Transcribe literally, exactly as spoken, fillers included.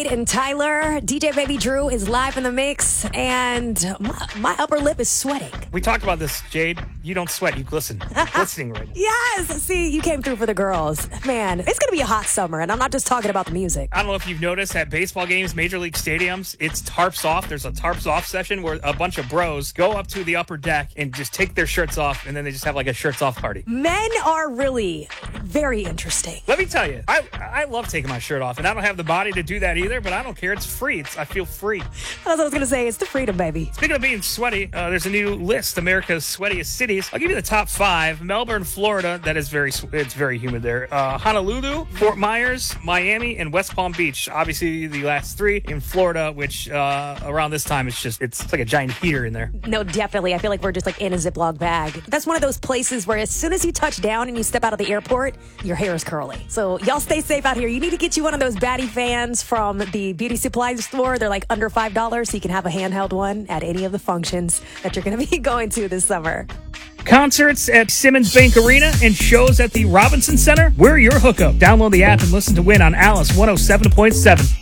And Tyler, D J Baby Drew is live in the mix, and my, my upper lip is sweating. We talked about this, Jade. You don't sweat, you glisten. You're glistening right now. Yes! See, you came through for the girls. Man, it's going to be a hot summer, and I'm not just talking about the music. I don't know if you've noticed at baseball games, major league stadiums, it's tarps off. There's a tarps off session where a bunch of bros go up to the upper deck and just take their shirts off, and then they just have like a shirts off party. Men are really very interesting. Let me tell you, I I love taking my shirt off, and I don't have the body to do that either, but I don't care. It's free. It's, I feel free. That's what I was going to say. It's the freedom, baby. Speaking of being sweaty, uh, there's a new list, America's sweatiest cities. I'll give you the top five. Melbourne, Florida. That is very, it's very humid there. Uh, Honolulu, Fort Myers, Miami, and West Palm Beach. Obviously, the last three in Florida, which uh, around this time, it's just, it's like a giant heater in there. No, definitely. I feel like we're just like in a Ziploc bag. That's one of those places where as soon as you touch down and you step out of the airport, your hair is curly. So y'all stay safe out here. You need to get you one of those baddie fans from the beauty supply store. They're like under five dollars, so you can have a handheld one at any of the functions that you're going to be going to this summer. Concerts at Simmons Bank Arena and shows at the Robinson Center. We're your hookup. Download the app and listen to Win on Alice one oh seven point seven.